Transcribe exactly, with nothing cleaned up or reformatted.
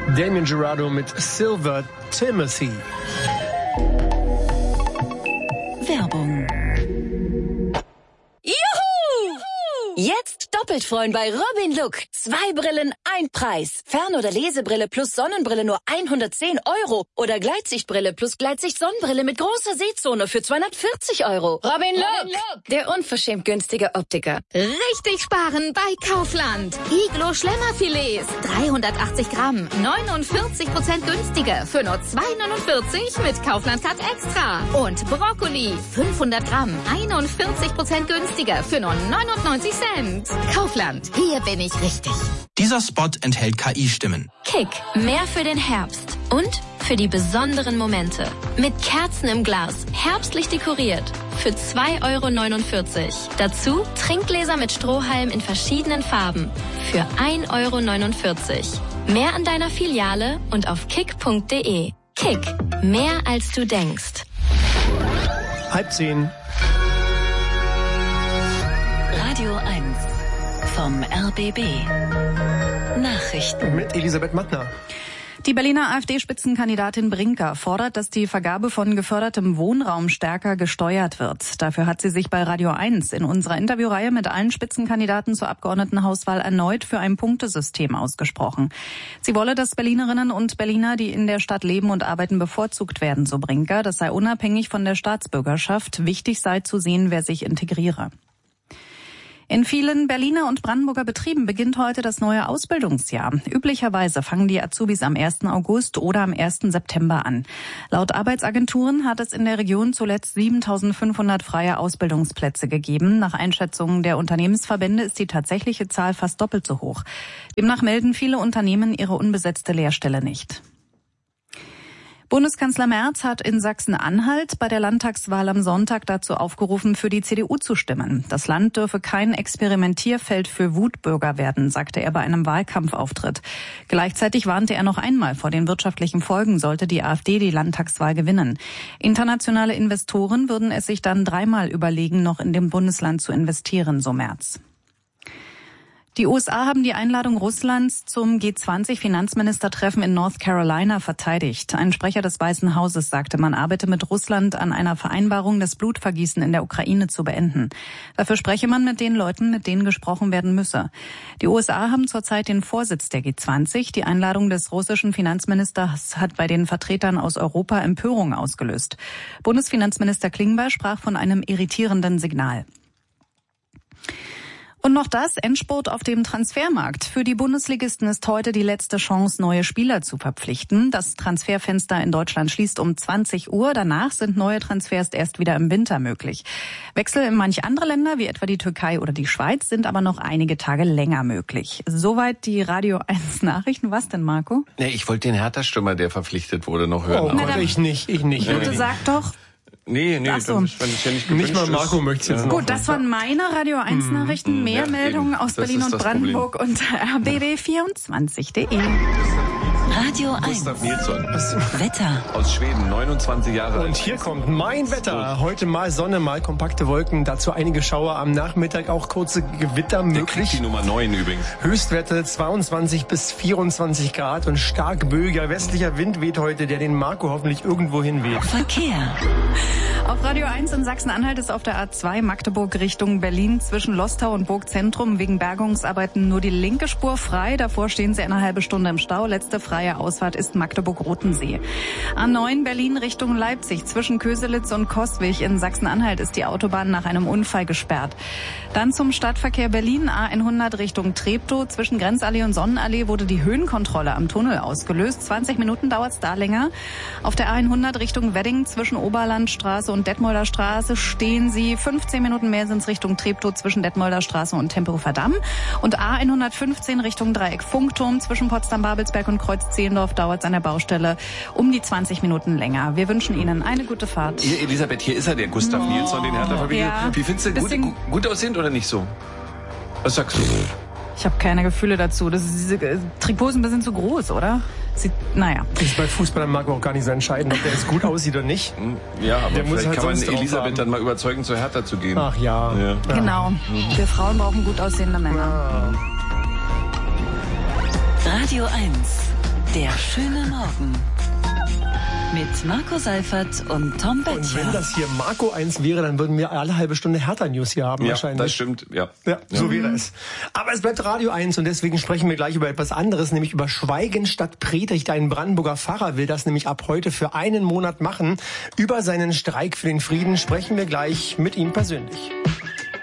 Damien Jurado mit Silver Timothy. Werbung. Juhu! Jetzt doppelt freuen bei Robin Look. Zwei Brillen, ein Preis. Fern- oder Lesebrille plus Sonnenbrille nur hundertzehn Euro. Oder Gleitsichtbrille plus Gleitsicht-Sonnenbrille mit großer Sehzone für zweihundertvierzig Euro. Robin Look, Robin Look, der unverschämt günstige Optiker. Richtig sparen bei Kaufland. Iglo Schlemmerfilets, dreihundertachtzig Gramm, neunundvierzig Prozent günstiger für nur zwei neunundvierzig mit Kaufland Cut Extra. Und Brokkoli, fünfhundert Gramm, einundvierzig Prozent günstiger für nur neunundneunzig Cent. Kaufland, hier bin ich richtig. Dieser Spot enthält K I-Stimmen. Kick, mehr für den Herbst und für die besonderen Momente. Mit Kerzen im Glas, herbstlich dekoriert. Für zwei Euro neunundvierzig. Dazu Trinkgläser mit Strohhalm in verschiedenen Farben. Für ein Euro neunundvierzig. Mehr an deiner Filiale und auf kick punkt de. Kick, mehr als du denkst. Halb zehn. Radio eins vom R B B. Nachrichten mit Elisabeth Mattner. Die Berliner AfD-Spitzenkandidatin Brinker fordert, dass die Vergabe von gefördertem Wohnraum stärker gesteuert wird. Dafür hat sie sich bei Radio eins in unserer Interviewreihe mit allen Spitzenkandidaten zur Abgeordnetenhauswahl erneut für ein Punktesystem ausgesprochen. Sie wolle, dass Berlinerinnen und Berliner, die in der Stadt leben und arbeiten, bevorzugt werden, so Brinker. Das sei unabhängig von der Staatsbürgerschaft. Wichtig sei zu sehen, wer sich integriere. In vielen Berliner und Brandenburger Betrieben beginnt heute das neue Ausbildungsjahr. Üblicherweise fangen die Azubis am ersten August oder am ersten September an. Laut Arbeitsagenturen hat es in der Region zuletzt siebentausendfünfhundert freie Ausbildungsplätze gegeben. Nach Einschätzungen der Unternehmensverbände ist die tatsächliche Zahl fast doppelt so hoch. Demnach melden viele Unternehmen ihre unbesetzte Lehrstelle nicht. Bundeskanzler Merz hat in Sachsen-Anhalt bei der Landtagswahl am Sonntag dazu aufgerufen, für die C D U zu stimmen. Das Land dürfe kein Experimentierfeld für Wutbürger werden, sagte er bei einem Wahlkampfauftritt. Gleichzeitig warnte er noch einmal vor den wirtschaftlichen Folgen, sollte die AfD die Landtagswahl gewinnen. Internationale Investoren würden es sich dann dreimal überlegen, noch in dem Bundesland zu investieren, so Merz. Die U S A haben die Einladung Russlands zum G zwanzig Finanzministertreffen in North Carolina verteidigt. Ein Sprecher des Weißen Hauses sagte, man arbeite mit Russland an einer Vereinbarung, das Blutvergießen in der Ukraine zu beenden. Dafür spreche man mit den Leuten, mit denen gesprochen werden müsse. Die U S A haben zurzeit den Vorsitz der G zwanzig. Die Einladung des russischen Finanzministers hat bei den Vertretern aus Europa Empörung ausgelöst. Bundesfinanzminister Klingbeil sprach von einem irritierenden Signal. Und noch das, Endspurt auf dem Transfermarkt. Für die Bundesligisten ist heute die letzte Chance, neue Spieler zu verpflichten. Das Transferfenster in Deutschland schließt um zwanzig Uhr. Danach sind neue Transfers erst wieder im Winter möglich. Wechsel in manch andere Länder, wie etwa die Türkei oder die Schweiz, sind aber noch einige Tage länger möglich. Soweit die Radio eins Nachrichten. Was denn, Marco? Nee, ich wollte den Hertha-Stürmer, der verpflichtet wurde, noch hören. Oh, aber ich nicht, ich nicht. Bitte sag doch. Nee, nee, Ach so. das, wenn es ja nicht gewünscht Nicht mal Marco ist. möchte jetzt Ja. noch. Gut, das waren meine Radio eins Nachrichten. Mehr ja, Meldungen eben. aus Das Berlin ist und das Brandenburg unter r b b vierundzwanzig punkt de. Radio eins. Gustav Nilsson Wetter. aus Schweden, neunundzwanzig Jahre alt. Und hier kommt mein Wetter. Heute mal Sonne, mal kompakte Wolken, dazu einige Schauer am Nachmittag, auch kurze Gewitter Der kriegt möglich. die Nummer neun übrigens. Höchstwerte zweiundzwanzig bis vierundzwanzig Grad und stark böiger westlicher Wind weht heute, der den Marco hoffentlich irgendwo hinweht. Verkehr. Auf Radio eins in Sachsen-Anhalt ist auf der A zwei Magdeburg Richtung Berlin zwischen Lostau und Burgzentrum wegen Bergungsarbeiten nur die linke Spur frei. Davor stehen sie eine halbe Stunde im Stau. Letzte freie Ausfahrt ist Magdeburg-Rotensee. A neun Berlin Richtung Leipzig zwischen Köselitz und Coswig in Sachsen-Anhalt ist die Autobahn nach einem Unfall gesperrt. Dann zum Stadtverkehr Berlin A hundert Richtung Treptow. Zwischen Grenzallee und Sonnenallee wurde die Höhenkontrolle am Tunnel ausgelöst. zwanzig Minuten dauert es da länger. Auf der A hundert Richtung Wedding zwischen Oberlandstraße und Detmolder Straße stehen sie. fünfzehn Minuten mehr sind es Richtung Treptow zwischen Detmolder Straße und Tempelhofer Damm. Und A hundertfünfzehn Richtung Dreieck Funkturm zwischen Potsdam-Babelsberg und Kreuz-Zehlendorf dauert es an der Baustelle um die zwanzig Minuten länger. Wir wünschen Ihnen eine gute Fahrt. Hier, Elisabeth, hier ist er, der Gustav Oh. Nilsson, den Hertha verpflichtet. Ja. Wie findest du gut, Deswegen- gut aussehend oder nicht so? Was sagst du? Ich habe keine Gefühle dazu. Das ist, diese äh, Trikots ein bisschen zu groß, oder? Sieht, naja. Ist bei Fußballern mag man auch gar nicht so entscheiden, ob der jetzt gut aussieht oder nicht. Ja, aber Der muss vielleicht halt kann man sonst drauf Elisabeth haben. dann mal überzeugen, zur Hertha zu gehen. Ach ja. Ja. Genau. Wir Frauen brauchen gut aussehende Männer. Ah. Radio eins. Der schöne Morgen. Mit Marco Seifert und Tom Böttcher. Und wenn das hier Marco eins wäre, dann würden wir alle halbe Stunde Hertha-News hier haben ja, wahrscheinlich. Das stimmt, ja. Ja, so ja. wäre es. Aber es bleibt Radio eins und deswegen sprechen wir gleich über etwas anderes, nämlich über Schweigen statt Predigt. Ein Brandenburger Pfarrer will das nämlich ab heute für einen Monat machen. Über seinen Streik für den Frieden sprechen wir gleich mit ihm persönlich.